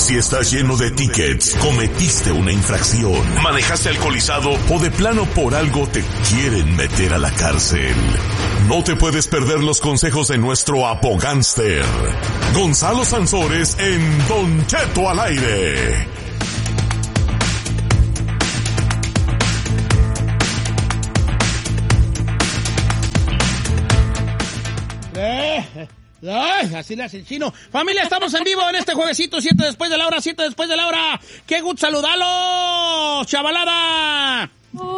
Si estás lleno de tickets, cometiste una infracción, manejaste alcoholizado o de plano por algo te quieren meter a la cárcel. No te puedes perder los consejos de nuestro abogánster, Gonzalo Sansores, en Don Cheto al aire. Ay, así le hace el chino. Familia, estamos en vivo en este juevesito, 7 después de la hora, 7 después de la hora. ¡Qué gusto saludarlo, chavalada!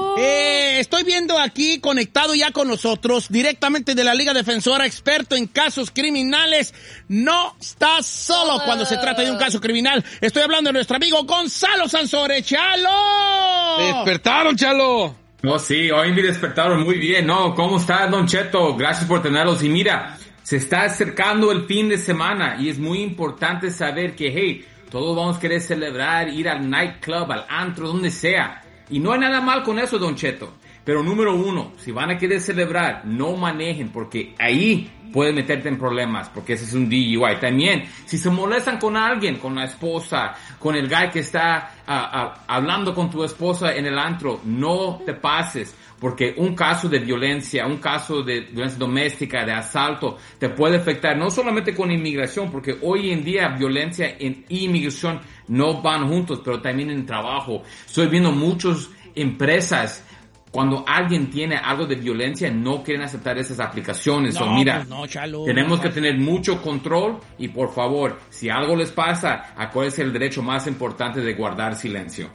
Estoy viendo aquí, conectado ya con nosotros, directamente de la Liga Defensora, experto en casos criminales. No estás solo cuando se trata de un caso criminal. Estoy hablando de nuestro amigo Gonzalo Sansores. ¡Chalo! ¡Despertaron, Chalo! Oh, sí, hoy me despertaron muy bien, ¿no? ¿Cómo estás, Don Cheto? Gracias por tenerlos. Y mira, se está acercando el fin de semana y es muy importante saber que, hey, todos vamos a querer celebrar, ir al nightclub, al antro, donde sea. Y no hay nada mal con eso, Don Cheto. Pero número uno, si van a querer celebrar, no manejen, porque ahí puede meterte en problemas, porque ese es un DUI. También, si se molestan con alguien, con la esposa, con el guy que está hablando con tu esposa en el antro, no te pases, porque un caso de violencia, un caso de violencia doméstica, de asalto, te puede afectar no solamente con inmigración, porque hoy en día violencia e inmigración no van juntos, pero también en trabajo. Estoy viendo muchas empresas, cuando alguien tiene algo de violencia, no quieren aceptar esas aplicaciones. No, mira, pues no, Chalo, tenemos que tener mucho control y por favor, si algo les pasa, acuérdense el derecho más importante de guardar silencio.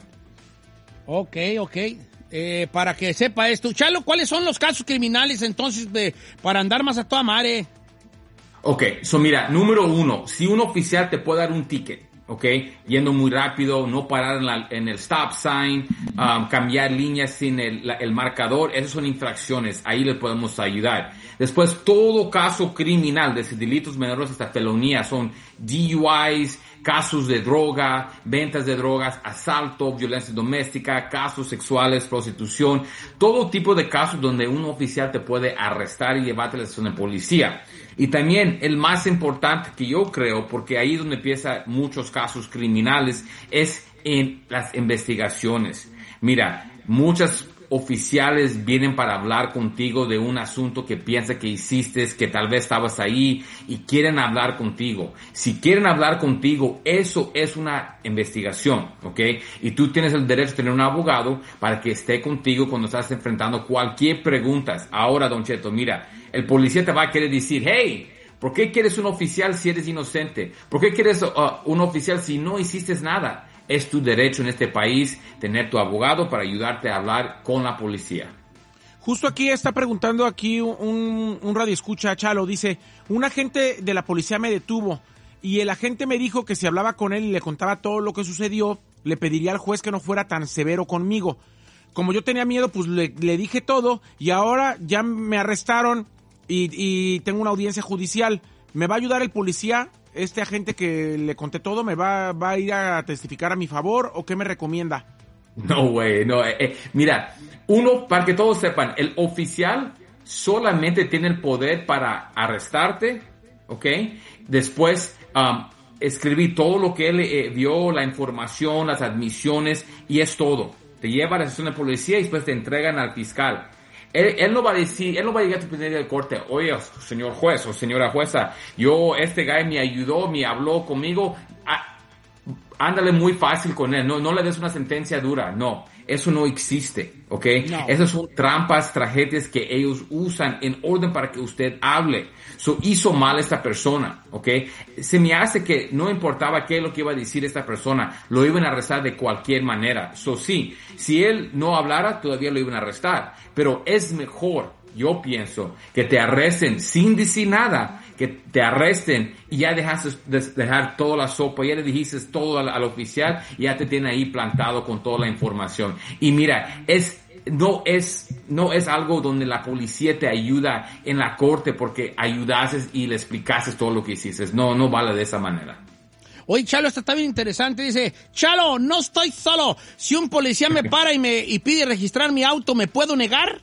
Ok. Para que sepa esto. Chalo, ¿cuáles son los casos criminales entonces para andar más a toda madre? Ok, mira, número uno, si un oficial te puede dar un ticket, ok, yendo muy rápido, no parar en el stop sign, cambiar líneas sin el marcador, esas son infracciones, ahí le podemos ayudar. Después, todo caso criminal, desde delitos menores hasta felonías, son DUIs, casos de droga, ventas de drogas, asalto, violencia doméstica, casos sexuales, prostitución, todo tipo de casos donde un oficial te puede arrestar y llevarte a la estación de policía. Y también el más importante que yo creo, porque ahí es donde empiezan muchos casos criminales, es en las investigaciones. Mira, muchos oficiales vienen para hablar contigo de un asunto que piensa que hiciste, que tal vez estabas ahí y quieren hablar contigo. Si quieren hablar contigo, eso es una investigación, ¿ok? Y tú tienes el derecho de tener un abogado para que esté contigo cuando estás enfrentando cualquier pregunta. Ahora, Don Cheto, mira, el policía te va a querer decir, hey, ¿por qué quieres un oficial si eres inocente? ¿Por qué quieres un oficial si no hiciste nada? Es tu derecho en este país tener tu abogado para ayudarte a hablar con la policía. Justo aquí está preguntando aquí un radioescucha, Chalo, dice, un agente de la policía me detuvo y el agente me dijo que si hablaba con él y le contaba todo lo que sucedió, le pediría al juez que no fuera tan severo conmigo. Como yo tenía miedo, pues le dije todo y ahora ya me arrestaron y tengo una audiencia judicial. ¿Me va a ayudar el policía? Este agente que le conté todo, ¿me va a ir a testificar a mi favor o qué me recomienda? No, güey, no. Mira, para que todos sepan, el oficial solamente tiene el poder para arrestarte, ¿ok? Después, escribir todo lo que él vio, la información, las admisiones, y es todo. Te lleva a la estación de policía y después te entregan al fiscal. Él no va a decir, él no va a llegar a tu primer día de corte, oye, señor juez o señora jueza, este guy me ayudó, me habló conmigo, ándale muy fácil con él, no le des una sentencia dura, no, eso no existe, ¿ok? No. Esas son trampas, tragedias que ellos usan en orden para que usted hable. Hizo mal esta persona, ¿ok? Se me hace que no importaba qué es lo que iba a decir esta persona, lo iban a arrestar de cualquier manera. Sí, si él no hablara, todavía lo iban a arrestar, pero es mejor, yo pienso, que te arresten sin decir nada, que te arresten y ya dejaste dejar toda la sopa, ya le dijiste todo al oficial y ya te tiene ahí plantado con toda la información. Y mira, no es algo donde la policía te ayuda en la corte porque ayudases y le explicases todo lo que hiciste. No vale de esa manera. Oye, Chalo, esto está bien interesante. Dice, Chalo, no estoy solo. Si un policía me para y pide registrar mi auto, ¿me puedo negar?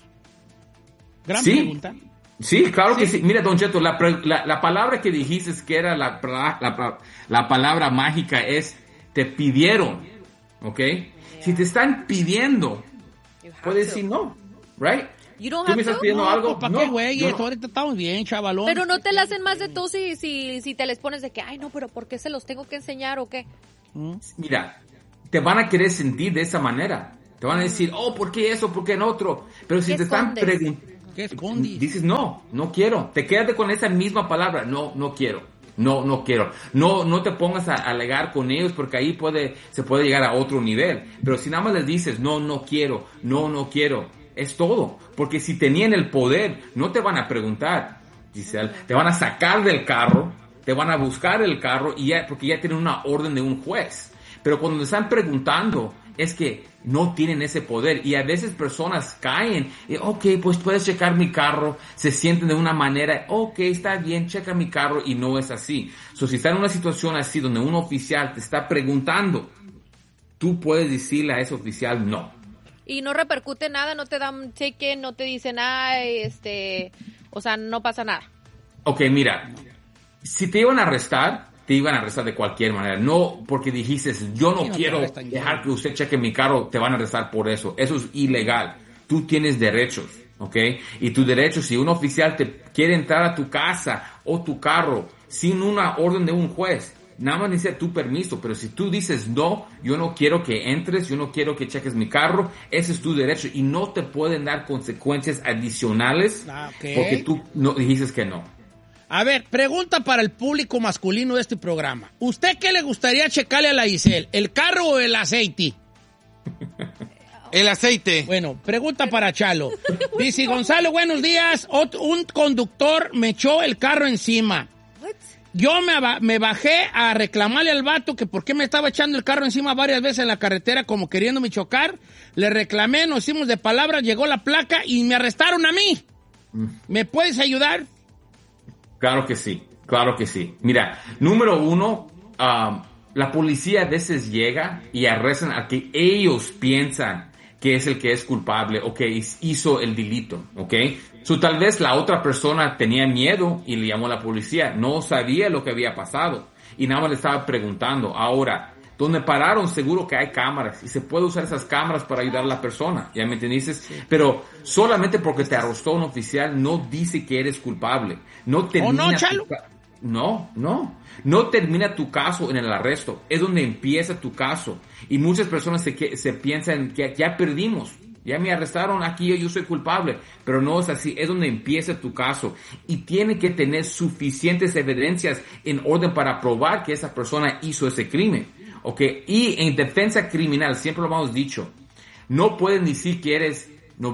Gran pregunta. Sí, claro que sí. Mira, Don Cheto, la palabra que dijiste que era la palabra mágica es te pidieron, ¿ok? Si te están pidiendo, puedes decir no, right? ¿Tú me estás pidiendo algo? ¿Para qué, güey? Ahorita estamos bien, chavalón. Pero no te la hacen más de tú si te les pones de que, ay, no, pero ¿por qué se los tengo que enseñar o qué? Mira, te van a querer sentir de esa manera. Te van a decir, oh, ¿por qué eso? ¿Por qué en otro? Pero si te están preguntando, ¿qué escondes? Dices, no quiero. Te quedas con esa misma palabra, no quiero. No quiero. No te pongas a alegar con ellos porque ahí se puede llegar a otro nivel. Pero si nada más les dices, no quiero, no quiero, es todo. Porque si tenían el poder, no te van a preguntar, Giselle. Te van a sacar del carro, te van a buscar el carro porque ya tienen una orden de un juez. Pero cuando te están preguntando, es que no tienen ese poder y a veces personas caen y, ok, pues puedes checar mi carro, se sienten de una manera, ok, está bien, checa mi carro y no es así. Si está en una situación así donde un oficial te está preguntando, tú puedes decirle a ese oficial no. Y no repercute nada, no te dan cheque, no te dicen nada, o sea, no pasa nada. Ok, mira, si te iban a arrestar de cualquier manera. No porque dijiste, yo no quiero dejar que usted cheque mi carro, te van a arrestar por eso. Eso es ilegal. Tú tienes derechos, ¿ok? Y tus derechos, si un oficial te quiere entrar a tu casa o tu carro sin una orden de un juez, nada más necesita tu permiso. Pero si tú dices, no, yo no quiero que entres, yo no quiero que cheques mi carro, ese es tu derecho. Y no te pueden dar consecuencias adicionales porque tú no dijiste que no. A ver, pregunta para el público masculino de este programa. ¿Usted qué le gustaría checarle a la Giselle? ¿El carro o el aceite? El aceite. Bueno, pregunta para Chalo. Dice, Gonzalo, buenos días. Un conductor me echó el carro encima. Yo me bajé a reclamarle al vato que por qué me estaba echando el carro encima varias veces en la carretera como queriéndome chocar. Le reclamé, nos hicimos de palabras, llegó la placa y me arrestaron a mí. ¿Me puedes ayudar? Claro que sí. Mira, número uno, la policía a veces llega y arrestan a que ellos piensan que es el que es culpable o que hizo el delito, ¿ok? Tal vez la otra persona tenía miedo y le llamó a la policía, no sabía lo que había pasado y nada más le estaba preguntando. Ahora, donde pararon, seguro que hay cámaras y se puede usar esas cámaras para ayudar a la persona, ¿ya me entiendes? Sí. Pero solamente porque te arrestó un oficial no dice que eres culpable. No termina. ¿O no, Chalo? No termina tu caso en el arresto. Es donde empieza tu caso. Y muchas personas se piensan que ya perdimos. Ya me arrestaron aquí, yo soy culpable. Pero no es así. Es donde empieza tu caso. Y tiene que tener suficientes evidencias en orden para probar que esa persona hizo ese crimen. Okay. Y en defensa criminal, siempre lo hemos dicho, no pueden decir que eres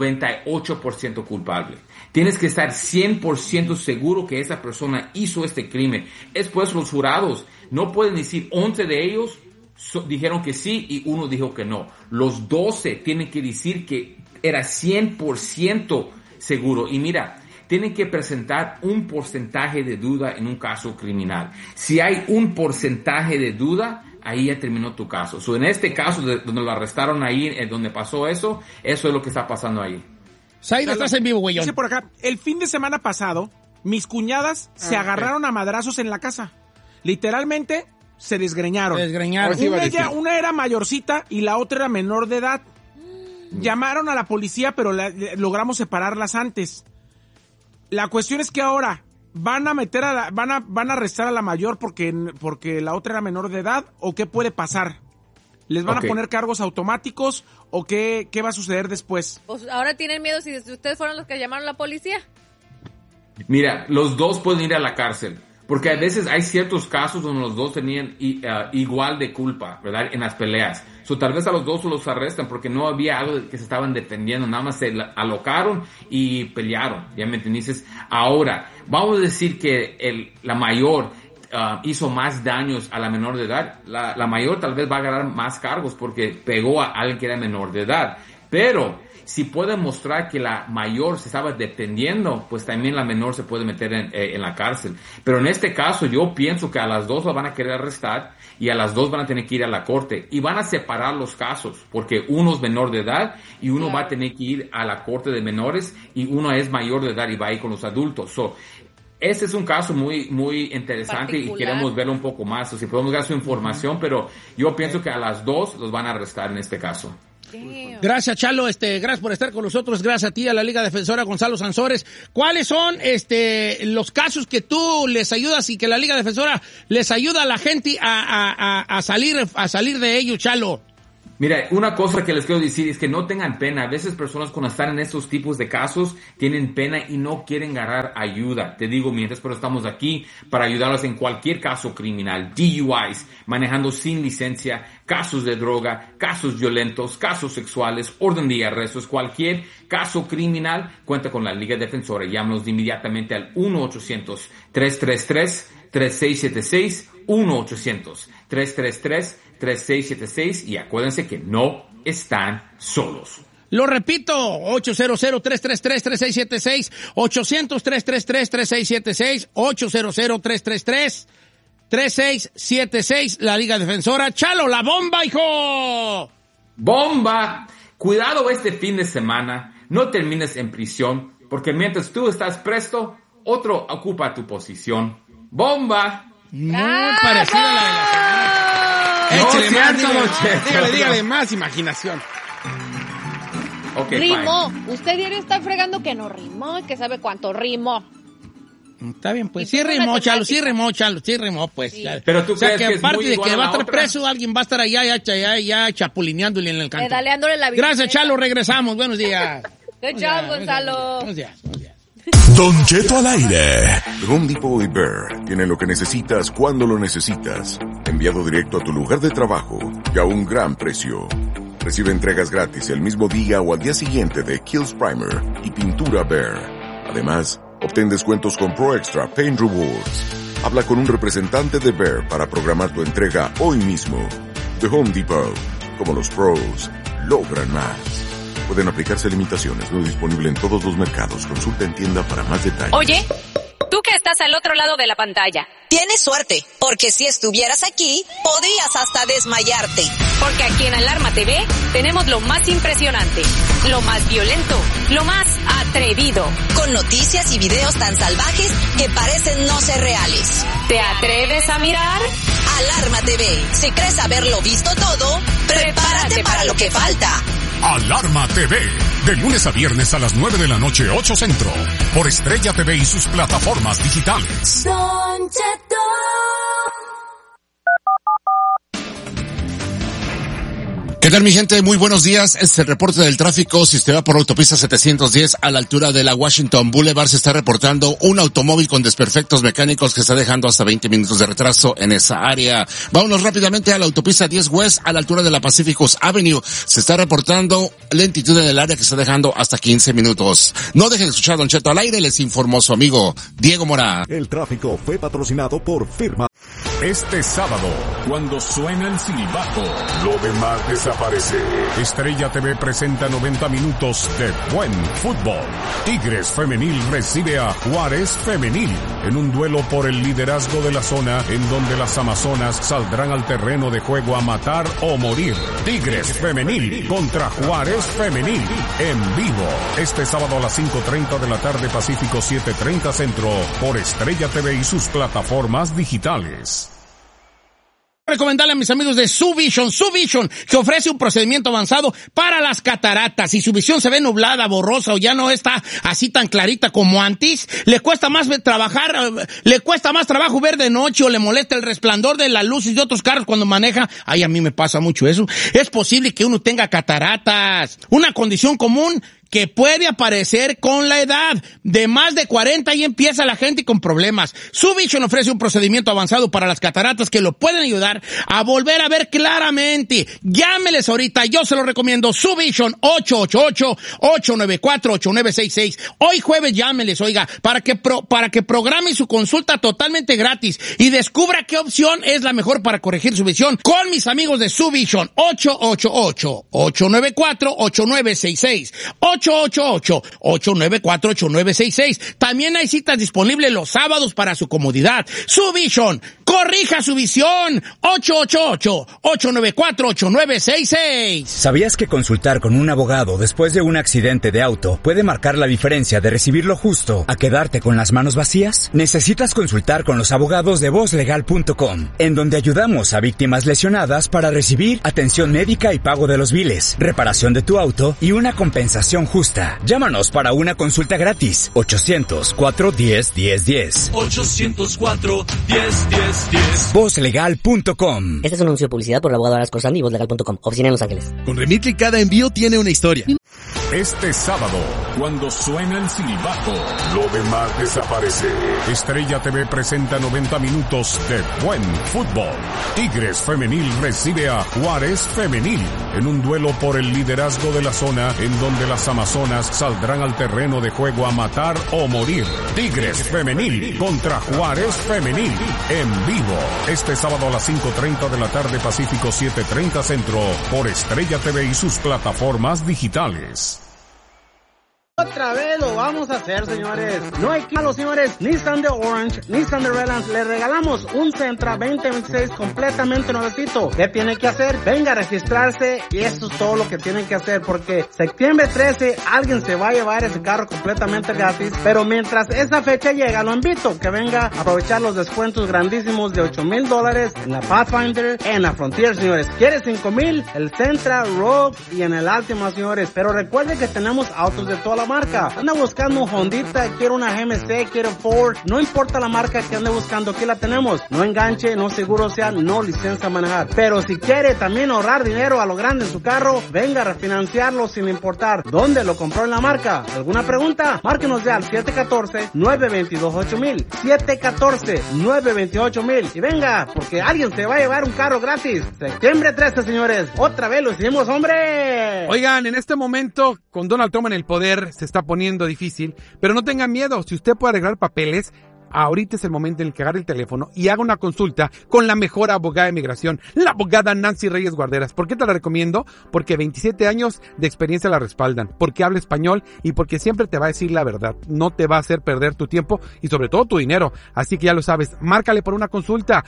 98% culpable. Tienes que estar 100% seguro que esa persona hizo este crimen. Después los jurados no pueden decir 11 de ellos dijeron que sí y uno dijo que no. Los 12 tienen que decir que era 100% seguro. Y mira, tienen que presentar un porcentaje de duda en un caso criminal. Si hay un porcentaje de duda, ahí ya terminó tu caso. En este caso, donde lo arrestaron ahí, donde pasó eso es lo que está pasando ahí. Saida, estás en vivo, güeyón. Dice por acá, el fin de semana pasado, mis cuñadas se agarraron a madrazos en la casa. Literalmente, se desgreñaron. Una era mayorcita y la otra era menor de edad. Llamaron a la policía, pero logramos separarlas antes. La cuestión es que ahora van a van a arrestar a la mayor porque la otra era menor de edad, o qué puede pasar. ¿Les van a poner cargos automáticos o qué va a suceder después? Pues ahora tienen miedo si ustedes fueron los que llamaron a la policía. Mira, los dos pueden ir a la cárcel. Porque a veces hay ciertos casos donde los dos tenían igual de culpa, ¿verdad? En las peleas. Tal vez a los dos los arrestan porque no había algo que se estaban defendiendo. Nada más se alocaron y pelearon. ¿Ya me entendiste? Ahora, vamos a decir que la mayor hizo más daños a la menor de edad. La mayor tal vez va a ganar más cargos porque pegó a alguien que era menor de edad. Pero si puede mostrar que la mayor se estaba defendiendo, pues también la menor se puede meter en la cárcel. Pero en este caso yo pienso que a las dos la van a querer arrestar y a las dos van a tener que ir a la corte. Y van a separar los casos, porque uno es menor de edad y uno va a tener que ir a la corte de menores y uno es mayor de edad y va a ir con los adultos. Este es un caso muy, muy interesante y queremos verlo un poco más. O si podemos dar su información, pero yo pienso que a las 2 los van a arrestar en este caso. Damn. Gracias, Chalo, gracias por estar con nosotros, gracias a ti, a la Liga Defensora Gonzalo Sansores. ¿Cuáles son los casos que tú les ayudas y que la Liga Defensora les ayuda a la gente a salir de ello, Chalo? Mira, una cosa que les quiero decir es que no tengan pena. A veces personas cuando están en estos tipos de casos tienen pena y no quieren agarrar ayuda. Te digo, mientras, pero estamos aquí para ayudarlos en cualquier caso criminal. DUIs, manejando sin licencia, casos de droga, casos violentos, casos sexuales, orden de arrestos, cualquier caso criminal, cuenta con la Liga Defensora. Llámanos inmediatamente al 1-800-333-3676, 1-800-333-3676 y acuérdense que no están solos. Lo repito, 800-333-3676, 800-333-3676, 800-333-3676, la Liga Defensora. ¡Chalo, la bomba, hijo! ¡Bomba! Cuidado este fin de semana, no termines en prisión, porque mientras tú estás presto, otro ocupa tu posición. ¡Bomba! Muy parecida a la de la semana. No, cierto, Dígale más imaginación. Okay, Rimó. fine. Usted diario está fregando que no rimó, que sabe cuánto rimó. Está bien, pues. Y Sí tú rimó, una Chalo, temática. sí rimó, pues. Sí. Ya. Pero tú o sea, crees que es aparte muy de igual que a va a la estar otra. preso, alguien va a estar allá ya chapulineándole en el canto. Pedaleándole la bicicleta. Gracias, Chalo, regresamos. Buenos días. Good job, Gonzalo. Buenos días. Don Cheto al aire. Home Depot y Bear tienen lo que necesitas cuando lo necesitas. Enviado directo a tu lugar de trabajo y a un gran precio. Recibe entregas gratis el mismo día o al día siguiente de Kills Primer y pintura Bear. Además, obtén descuentos con Pro Extra Paint Rewards. Habla con un representante de Bear para programar tu entrega hoy mismo. The Home Depot. Como los pros, logran más. Pueden aplicarse limitaciones, no disponible en todos los mercados. Consulta en tienda para más detalles. Oye, tú que estás al otro lado de la pantalla. Tienes suerte, porque si estuvieras aquí, podrías hasta desmayarte. Porque aquí en Alarma TV tenemos lo más impresionante, lo más violento, lo más atrevido. Con noticias y videos tan salvajes que parecen no ser reales. ¿Te atreves a mirar? Alarma TV. Si crees haberlo visto todo, prepárate para lo que falta. Alarma TV. De lunes a viernes a las 9 de la noche, 8 Centro. Por Estrella TV y sus plataformas digitales. Don Cheto. ¿Qué tal, mi gente? Muy buenos días. Este es el reporte del tráfico. Si usted va por autopista 710 a la altura de la Washington Boulevard, se está reportando un automóvil con desperfectos mecánicos que está dejando hasta 20 minutos de retraso en esa área. Vámonos rápidamente a la autopista 10 West a la altura de la Pacificus Avenue. Se está reportando lentitud en el área que está dejando hasta 15 minutos. No dejen de escuchar a Don Cheto al aire. Les informó su amigo Diego Mora. El tráfico fue patrocinado por Firma. Este sábado, cuando suena el silbato, lo demás desaparece. Estrella TV presenta 90 minutos de buen fútbol. Tigres Femenil recibe a Juárez Femenil en un duelo por el liderazgo de la zona en donde las Amazonas saldrán al terreno de juego a matar o morir. Tigres Femenil contra Juárez Femenil en vivo. Este sábado a las 5:30 de la tarde, Pacífico 7:30 Centro, por Estrella TV y sus plataformas digitales. Recomendarle a mis amigos de Suvision, que ofrece un procedimiento avanzado para las cataratas. Si su visión se ve nublada, borrosa o ya no está así tan clarita como antes, le cuesta más trabajo ver de noche o le molesta el resplandor de las luces de otros carros cuando maneja. Ay, a mí me pasa mucho eso. Es posible que uno tenga cataratas, una condición común que puede aparecer con la edad. De más de 40 y empieza la gente con problemas. Suvision ofrece un procedimiento avanzado para las cataratas que lo pueden ayudar a volver a ver claramente. Llámeles ahorita, yo se lo recomiendo. Suvision 888-894-8966. Hoy jueves llámeles, oiga, para que programe su consulta totalmente gratis y descubra qué opción es la mejor para corregir su visión con mis amigos de Suvision. 888-894-8966. 1-888-894-8966. También hay citas disponibles los sábados para su comodidad. Su Vision, corrija su visión. 888-894-8966. ¿Sabías que consultar con un abogado después de un accidente de auto puede marcar la diferencia de recibir lo justo a quedarte con las manos vacías? Necesitas consultar con los abogados de VozLegal.com, en donde ayudamos a víctimas lesionadas para recibir atención médica y pago de los biles, reparación de tu auto y una compensación justa. Llámanos para una consulta gratis. 800-410-1010. 800-410-1010. VozLegal.com. Este es un anuncio de publicidad por el abogado Aras Corsani y VozLegal.com. Oficina en Los Ángeles. Con Remitly cada envío tiene una historia. Este sábado, cuando suena el silbato, lo demás desaparece. Estrella TV presenta 90 minutos de buen fútbol. Tigres Femenil recibe a Juárez Femenil en un duelo por el liderazgo de la zona, en donde las amazonas saldrán al terreno de juego a matar o morir. Tigres Femenil contra Juárez Femenil en vivo. Este sábado a las 5:30 de la tarde Pacífico, 7:30 Centro, por Estrella TV y sus plataformas digitales. Otra vez lo vamos a hacer, señores. No hay malo, señores. Nissan de Orange, Nissan de Redlands, le regalamos un Sentra 2026 completamente nuevecito. ¿Qué tiene que hacer? Venga a registrarse y eso es todo lo que tienen que hacer, porque septiembre 13 alguien se va a llevar ese carro completamente gratis. Pero mientras esa fecha llega, lo invito que venga a aprovechar los descuentos grandísimos de $8,000 en la Pathfinder, en la Frontier, señores. ¿Quiere $5,000? El Sentra, Rogue y en el Altima, señores. Pero recuerden que tenemos autos de toda la marca. Anda buscando un Hondita, quiere una GMC, quiere Ford, no importa la marca que ande buscando, aquí la tenemos. No enganche, no seguro sea, no licencia a manejar. Pero si quiere también ahorrar dinero a lo grande en su carro, venga a refinanciarlo sin importar dónde lo compró en la marca. ¿Alguna pregunta? Márquenos ya al 714-922-8000, 714-928-1000 y venga, porque alguien se va a llevar un carro gratis. Septiembre 13, señores. Otra vez lo hicimos, hombre. Oigan, en este momento, con Donald Trump en el poder, se está poniendo difícil, pero no tengan miedo. Si usted puede arreglar papeles, ahorita es el momento en el que agarre el teléfono y haga una consulta con la mejor abogada de migración, la abogada Nancy Reyes Guarderas. ¿Por qué te la recomiendo? Porque 27 años de experiencia la respaldan, porque habla español y porque siempre te va a decir la verdad. No te va a hacer perder tu tiempo y sobre todo tu dinero. Así que ya lo sabes, márcale por una consulta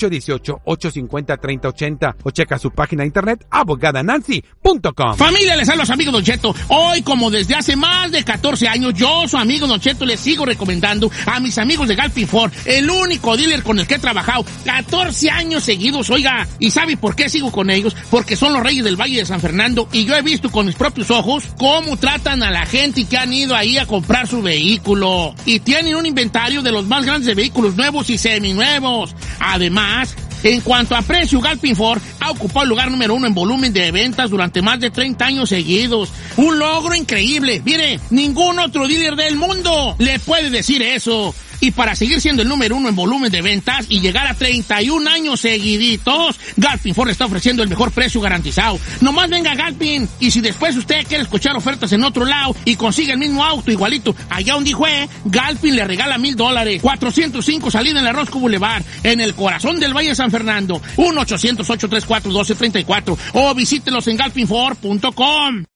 818-850-3080 o checa su página de internet abogadanancy.com. Familia, les hablo a su amigo Don Cheto. Hoy, como desde hace más de 14 años, yo, su amigo Don Cheto, les sigo recomendando a mis amigos de Galpin Ford, el único dealer con el que he trabajado 14 años seguidos, oiga. ¿Y sabe por qué sigo con ellos? Porque son los reyes del Valle de San Fernando y yo he visto con mis propios ojos cómo tratan a la gente que han ido ahí a comprar su vehículo. Y tienen un inventario de los más grandes de vehículos nuevos y seminuevos. Además, en cuanto a precio, Galpin Ford ha ocupado el lugar número 1 en volumen de ventas durante más de 30 años seguidos. Un logro increíble. Mire, ningún otro dealer del mundo le puede decir eso. Y para seguir siendo el número 1 en volumen de ventas y llegar a 31 años seguiditos, Galpin Ford está ofreciendo el mejor precio garantizado. Nomás venga a Galpin, y si después usted quiere escuchar ofertas en otro lado y consigue el mismo auto igualito allá donde fue, Galpin le regala $1,000. 405 salida en la Roscoe Boulevard, en el corazón del Valle de San Fernando. 1-800-834-1234 o visítelos en galpinford.com.